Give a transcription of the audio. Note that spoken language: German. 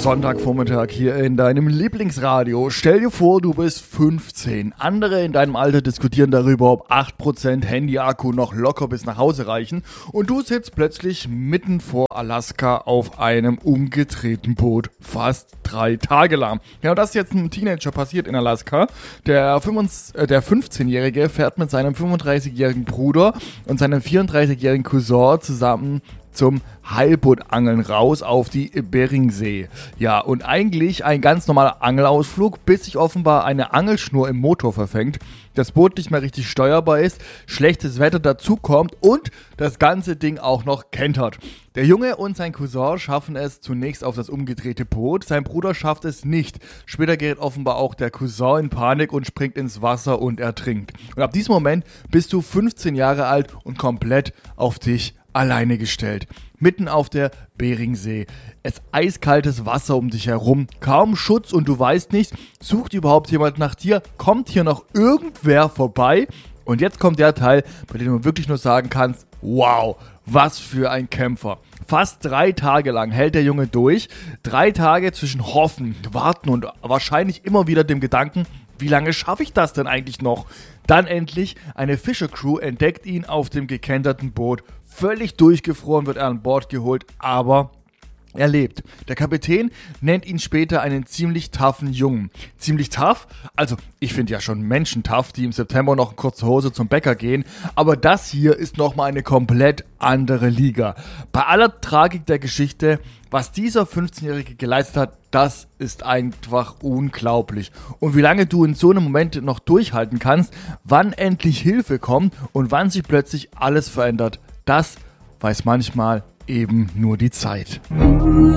Sonntagvormittag hier in deinem Lieblingsradio. Stell dir vor, du bist 15. Andere in deinem Alter diskutieren darüber, ob 8% Handy-Akku noch locker bis nach Hause reichen. Und du sitzt plötzlich mitten vor Alaska auf einem umgedrehten Boot. Fast 3 Tage lang. Genau das ist jetzt einem Teenager passiert in Alaska. Der 15-Jährige fährt mit seinem 35-jährigen Bruder und seinem 34-jährigen Cousin zusammen zum Heilbootangeln raus auf die Beringsee. Ja, und eigentlich ein ganz normaler Angelausflug, bis sich offenbar eine Angelschnur im Motor verfängt, das Boot nicht mehr richtig steuerbar ist, schlechtes Wetter dazukommt und das ganze Ding auch noch kentert. Der Junge und sein Cousin schaffen es zunächst auf das umgedrehte Boot, sein Bruder schafft es nicht. Später gerät offenbar auch der Cousin in Panik und springt ins Wasser und ertrinkt. Und ab diesem Moment bist du 15 Jahre alt und komplett auf dich alleine gestellt. Mitten auf der Beringsee. Es ist eiskaltes Wasser um dich herum, kaum Schutz und du weißt nicht, sucht überhaupt jemand nach dir? Kommt hier noch irgendwer vorbei? Und jetzt kommt der Teil, bei dem du wirklich nur sagen kannst, wow, was für ein Kämpfer. Fast 3 Tage lang hält der Junge durch. 3 Tage zwischen Hoffen, Warten und wahrscheinlich immer wieder dem Gedanken, wie lange schaffe ich das denn eigentlich noch? Dann endlich eine Fischercrew entdeckt ihn auf dem gekenterten Boot. Völlig durchgefroren wird er an Bord geholt, aber er lebt. Der Kapitän nennt ihn später einen ziemlich toughen Jungen. Ziemlich tough? Also, ich finde ja schon Menschen tough, die im September noch in kurzer Hose zum Bäcker gehen. Aber das hier ist nochmal eine komplett andere Liga. Bei aller Tragik der Geschichte, was dieser 15-Jährige geleistet hat, das ist einfach unglaublich. Und wie lange du in so einem Moment noch durchhalten kannst, wann endlich Hilfe kommt und wann sich plötzlich alles verändert, das weiß manchmal eben nur die Zeit.